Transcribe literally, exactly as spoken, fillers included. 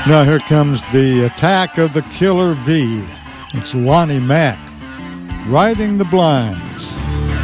Now here comes the attack of the Killer V. It's Lonnie Mack, Riding the Blinds.